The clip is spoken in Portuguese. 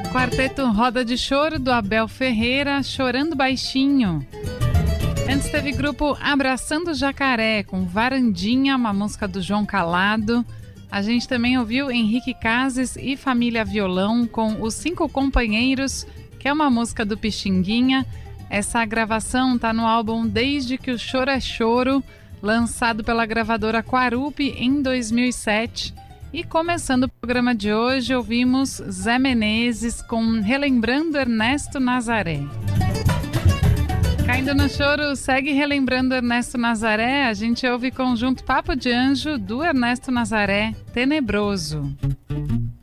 Quarteto Roda de Choro, do Abel Ferreira, Chorando Baixinho. Antes teve grupo Abraçando Jacaré, com Varandinha, uma música do João Calado. A gente também ouviu Henrique Cases e Família Violão, com Os Cinco Companheiros, que é uma música do Pixinguinha. Essa gravação está no álbum Desde que o Choro é Choro, lançado pela gravadora Quarupi em 2007. E começando o programa de hoje, ouvimos Zé Menezes com Relembrando Ernesto Nazaré. Caindo no Choro segue relembrando Ernesto Nazaré. A gente ouve conjunto Papo de Anjo, do Ernesto Nazaré, Tenebroso.